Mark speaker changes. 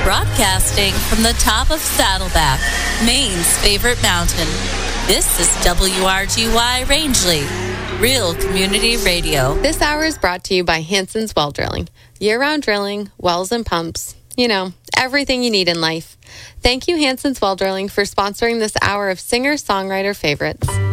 Speaker 1: Broadcasting from the top of Saddleback, Maine's favorite mountain. This is WRGY Rangeley, Real Community Radio.
Speaker 2: This hour is brought to you by Hanson's Well Drilling. Year-round drilling, wells and pumps. You know, everything you need in life. Thank you, Hanson's Well Drilling, for sponsoring this hour of singer-songwriter favorites.